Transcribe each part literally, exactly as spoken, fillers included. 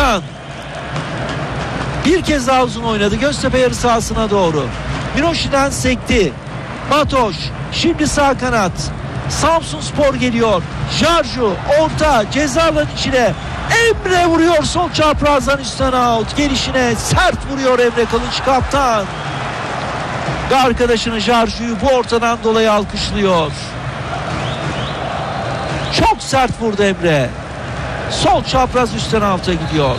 kaptan. Bir kez daha uzun oynadı Göztepe yarı sahasına doğru. Miroşi'den sekti. Matoş şimdi sağ kanat. Samsunspor geliyor. Jarju orta ceza alanı içine. Emre vuruyor sol çaprazdan üstten out. Gelişine sert vuruyor Emre Kılınç kaptan. Ve arkadaşını Jarju'yu bu ortadan dolayı alkışlıyor. Çok sert vurdu Emre. Sol çapraz üstten out'a gidiyor.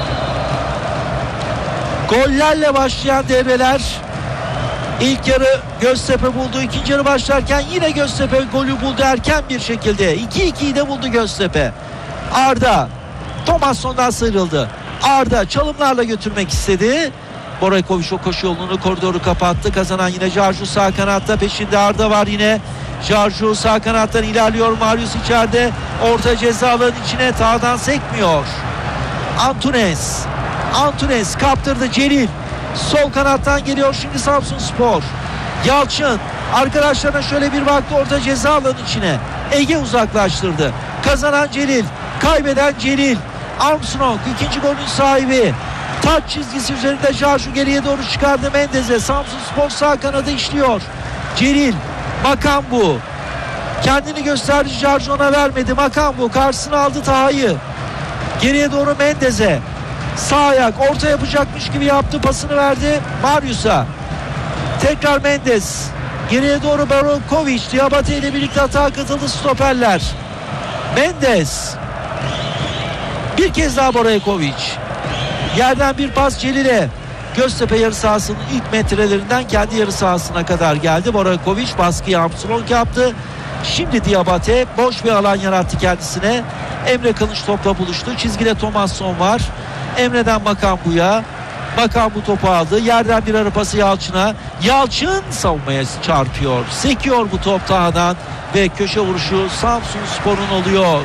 Gollerle başlayan devreler. İlk yarı Göztepe buldu. İkinci yarı başlarken yine Göztepe golü buldu erken bir şekilde. iki ikiyi de buldu Göztepe. Arda Tomasson'dan sıyrıldı. Arda çalımlarla götürmek istedi. Boraykovic o koşu yolunu, koridoru kapattı. Kazanan yine Jarju sağ kanatta. Peşinde Arda var yine. Jarju sağ kanattan ilerliyor. Marius içeride. Orta ceza alanının içine tağdan sekmiyor. Antunes. Antunes kaptırdı Celil. Sol kanattan geliyor şimdi Samsunspor. Yalçın arkadaşlarına şöyle bir baktı orta ceza alanının içine. Ege uzaklaştırdı. Kazanan Celil. Kaybeden Celil. Armstrong ikinci golün sahibi. Taç çizgisi üzerinde Jarju geriye doğru çıkardı Mendez'e. Samsunspor sağ kanadı işliyor. Celil. Makambu. Kendini gösterdi, Jarju ona vermedi. Makambu karşısına aldı Taha'yı. Geriye doğru Mendez'e. Sağ ayak orta yapacakmış gibi yaptı, pasını verdi Marius'a. Tekrar Mendes. Geriye doğru Boraykovic. Diabate ile birlikte atağa katıldı stoperler. Mendes. Bir kez daha Boraykovic. Yerden bir pas Celil'e. Göztepe yarı sahasının ilk metrelerinden kendi yarı sahasına kadar geldi. Boraykovic baskıyı Armstrong yaptı. Şimdi Diabate boş bir alan yarattı kendisine. Emre Kılınç topla buluştu. Çizgide Tomasson var. Emre'den Makambu'ya. Makambu topu aldı. Yerden bir ara pası Yalçın'a. Yalçın savunmaya çarpıyor. Sekiyor bu top Taha'dan ve köşe vuruşu Samsunspor'un oluyor.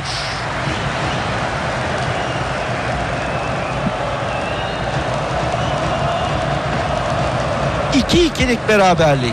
iki ikilik beraberlik.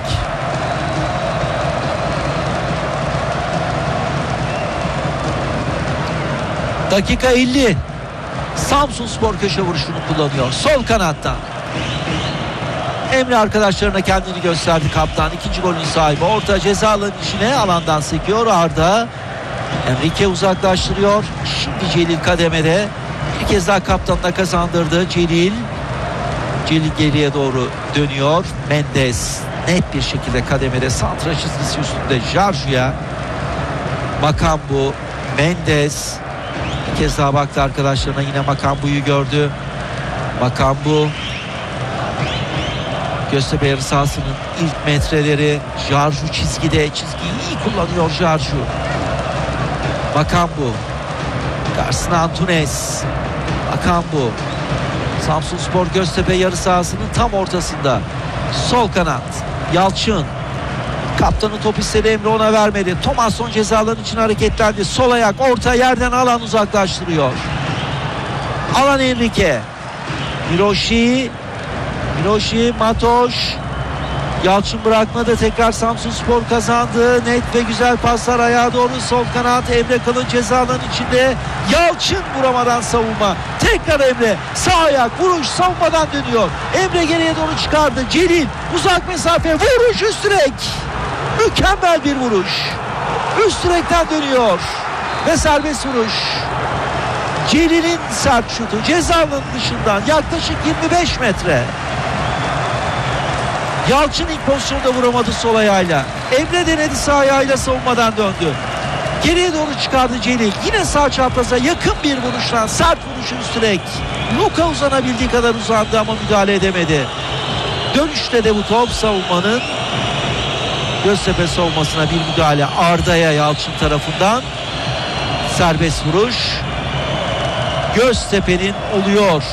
Dakika elli. Samsunspor köşe vuruşunu kullanıyor. Sol kanattan. Emre arkadaşlarına kendini gösterdi kaptan. İkinci golün sahibi. Orta ceza alanının içine alandan sekiyor Arda. Enrique uzaklaştırıyor. Şimdi Celil kademede. Bir kez daha kaptanına kazandırdı Celil. Celil geriye doğru dönüyor. Mendes net bir şekilde kademede. Santra çizgisi üstünde Jarju'ya. Makambu. Mendes. Bir kez daha baktı arkadaşlarına, yine Makambu'yu gördü. Makambu. Göztepe yarı sahasının ilk metreleri. Jarju çizgide. Çizgiyi iyi kullanıyor Jarju. Makambu. Karşısına Antunes. Makambu. Samsunspor Göztepe yarı sahasının tam ortasında. Sol kanat. Yalçın. Kaptanı top istedi, Emre ona vermedi. Tomasson cezaların için hareketlendi. Sol ayak orta yerden alan uzaklaştırıyor. Alan Enrique. Miroşi. Miroşi, Matoş. Yalçın bırakmadı. Tekrar Samsunspor kazandı. Net ve güzel paslar ayağa doğru. Sol kanat Emre Kılınç ceza alanının içinde. Yalçın vuramadan savunma. Tekrar Emre. Sağ ayak vuruş savunmadan dönüyor. Emre geriye doğru çıkardı. Celil uzak mesafe vuruş üst direk. Mükemmel bir vuruş. Üst direkten dönüyor. Ve serbest vuruş. Celil'in sert şutu. Ceza alanının dışından yaklaşık yirmi beş metre. Yalçın ilk pozisyonda vuramadı sol ayağıyla. Emre denedi sağ ayağıyla savunmadan döndü. Geriye doğru çıkardı Celil. Yine sağ çapraza yakın bir vuruştan sert vuruş üst direk. Luka uzanabildiği kadar uzandı ama müdahale edemedi. Dönüşte de bu top savunmanın, Göztepe savunmasına bir müdahale Arda'ya Yalçın tarafından. Serbest vuruş Göztepe'nin oluyor.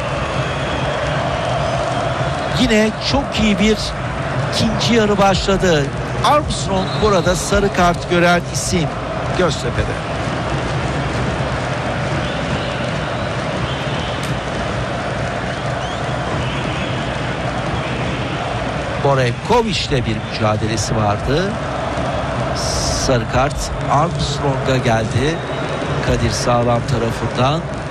Yine çok iyi bir ikinci yarı başladı. Armstrong burada sarı kart gören isim Göztepe'de. Boraykovic'le bir mücadelesi vardı. Sarı kart Armstrong'a geldi. Kadir Sağlam tarafından.